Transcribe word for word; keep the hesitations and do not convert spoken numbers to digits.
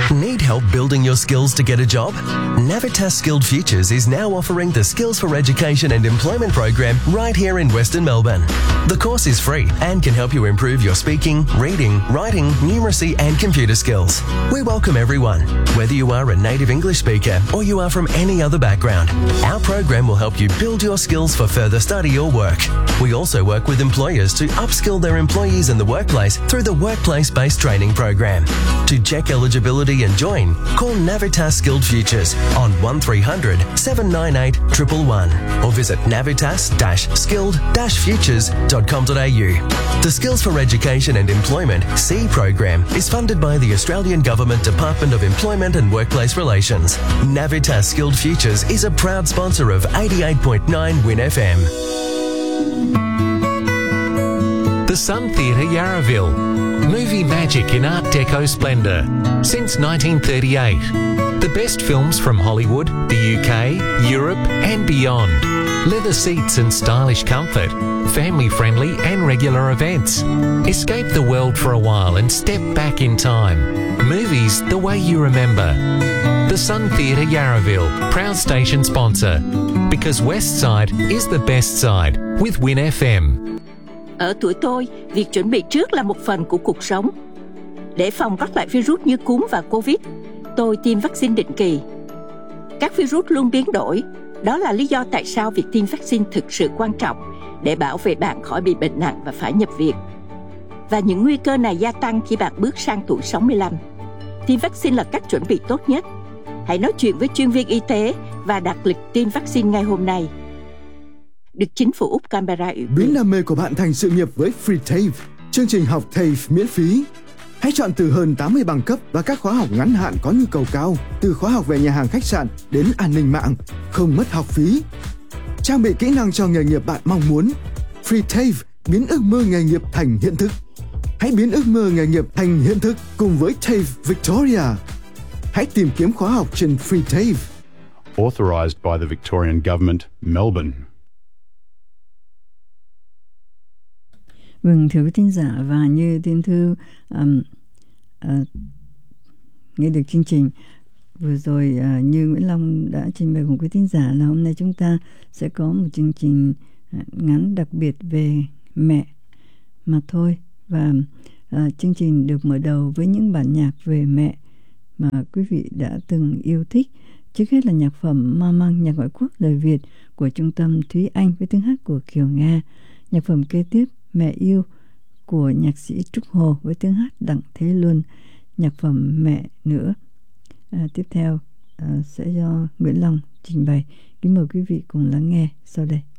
Need help building your skills to get a job? Navitas Skilled Futures is now offering the Skills for Education and Employment program right here in Western Melbourne. The course is free and can help you improve your speaking, reading, writing, numeracy and computer skills. We welcome everyone, whether you are a native English speaker or you are from any other background. Our program will help you build your skills for further study or work. We also work with employers to upskill their employees in the workplace through the Workplace-Based Training program. To check eligibility and join, call Navitas Skilled Futures on one three hundred, seven nine eight, one one one or visit navitas dash skilled dash futures dot com dot a u. The Skills for Education and Employment C program is funded by the Australian Government Department of Employment and Workplace Relations. Navitas Skilled Futures is a proud sponsor of eighty-eight point nine Win F M. The Sun Theatre Yarraville. Movie magic in Art Deco splendour. Since nineteen thirty-eight. The best films from Hollywood, the U K, Europe and beyond. Leather seats and stylish comfort. Family-friendly and regular events. Escape the world for a while and step back in time. Movies the way you remember. The Sun Theatre Yarraville, proud station sponsor. Because West Side is the best side with Win F M. Ở tuổi tôi, việc chuẩn bị trước là một phần của cuộc sống. Để phòng các loại virus như cúm và Covid, tôi tiêm vaccine định kỳ. Các virus luôn biến đổi, đó là lý do tại sao việc tiêm vaccine thực sự quan trọng để bảo vệ bạn khỏi bị bệnh nặng và phải nhập viện. Và những nguy cơ này gia tăng khi bạn bước sang tuổi sáu mươi lăm. Tiêm vaccine là cách chuẩn bị tốt nhất. Hãy nói chuyện với chuyên viên y tế và đặt lịch tiêm vaccine ngay hôm nay. Được chính phủ Úc Canberra ủy Biến đam mê của bạn thành sự nghiệp với Free TAFE, chương trình học TAFE miễn phí. Hãy chọn từ hơn tám mươi bằng cấp và các khóa học ngắn hạn có nhu cầu cao, từ khóa học về nhà hàng khách sạn đến an ninh mạng, không mất học phí. Trang bị kỹ năng cho nghề nghiệp bạn mong muốn. Free TAFE biến ước mơ nghề nghiệp thành hiện thực. Hãy biến ước mơ nghề nghiệp thành hiện thực cùng với TAFE Victoria. Hãy tìm kiếm khóa học trên Free TAFE. Authorised by the Victorian Government, Melbourne. Vâng, thưa quý thính giả, và như tin thư um, uh, nghe được chương trình vừa rồi, uh, như Nguyễn Long đã trình bày cùng quý thính giả, là hôm nay chúng ta sẽ có một chương trình uh, ngắn đặc biệt về mẹ mà thôi. Và uh, chương trình được mở đầu với những bản nhạc về mẹ mà quý vị đã từng yêu thích. Trước hết là nhạc phẩm Ma Măng, nhạc ngoại quốc lời Việt của Trung tâm Thúy Anh với tiếng hát của Kiều Nga. Nhạc phẩm kế tiếp Mẹ Yêu của nhạc sĩ Trúc Hồ với tiếng hát Đặng Thế Luân. Nhạc phẩm Mẹ Nữa à, tiếp theo à, sẽ do Nguyễn Long trình bày. Kính mời quý vị cùng lắng nghe sau đây.